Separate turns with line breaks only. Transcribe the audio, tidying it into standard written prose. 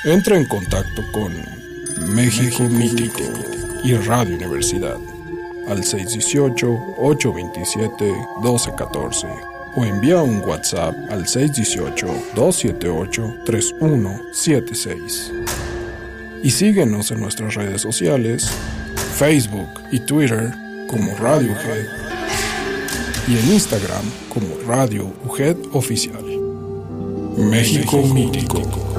Entra en contacto con México Mítico y Radio Universidad al 618-827-1214 o envía un WhatsApp al 618-278-3176. Y síguenos en nuestras redes sociales, Facebook y Twitter como Radio UGED y en Instagram como Radio UGED Oficial. México Mítico.